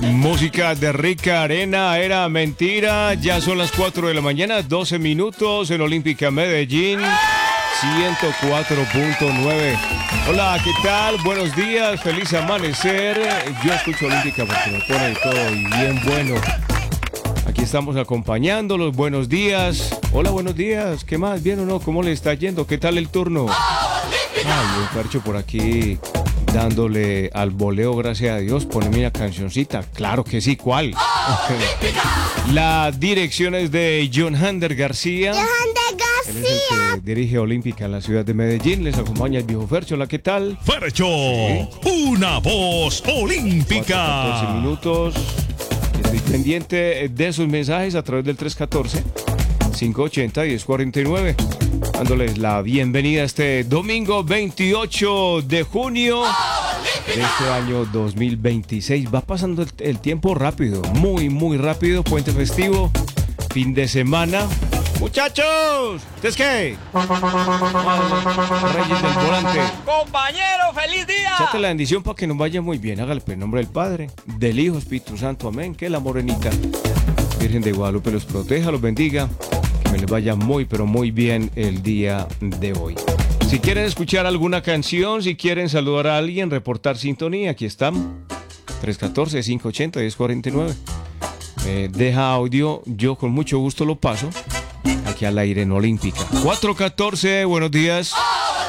Música de Rica Arena era mentira. Ya son las 4 de la mañana, 12 minutos en Olímpica Medellín, 104.9. Hola, ¿qué tal? Buenos días, feliz amanecer. Yo escucho Olímpica porque me pone todo y bien bueno. Aquí estamos acompañándolos. Buenos días. Hola, buenos días. ¿Qué más? ¿Bien o no? ¿Cómo le está yendo? ¿Qué tal el turno? Ay, un Fercho por aquí dándole al voleo, gracias a Dios. Poneme una cancioncita. Claro que sí, ¿cuál? La dirección es de John Hander García. Él es el que dirige Olímpica en la ciudad de Medellín. Les acompaña el viejo Fercho. Hola, ¿qué tal? Fercho, ¿sí? Una voz olímpica. 14 minutos. Estoy pendiente de sus mensajes a través del 314-580-1049. Dándoles la bienvenida este domingo 28 de junio de este año 2026. Va pasando el tiempo rápido, muy rápido. Puente festivo, fin de semana. Muchachos, ¿ustedes qué? Reyes del volante. Compañero, feliz día. Échate la bendición para que nos vaya muy bien. Hágale en nombre del Padre, del Hijo, Espíritu Santo. Amén. Que la morenita Virgen de Guadalupe los proteja, los bendiga. Que les vaya muy, pero muy bien el día de hoy. Si quieren escuchar alguna canción, si quieren saludar a alguien, reportar sintonía, aquí están. 314-580-1049. Deja audio, yo con mucho gusto lo paso aquí al aire en Olímpica. 414, buenos días.